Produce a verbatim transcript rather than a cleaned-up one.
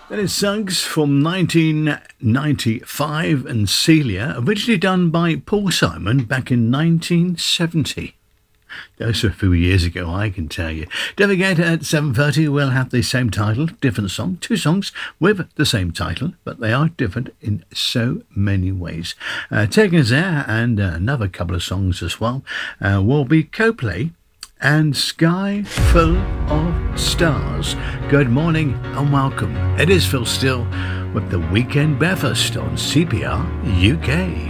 That is Suggs from nineteen ninety-five and Celia, originally done by Paul Simon back in nineteen seventy. Those were a few years ago, I can tell you. Don't forget, at seven thirty we'll have the same title, different song, two songs with the same title, but they are different in so many ways. Uh, taking us there, and uh, another couple of songs as well, uh, will be Coldplay and Sky Full of Stars. Good morning and welcome. It is Phil Still with the Weekend Breakfast on C P R U K.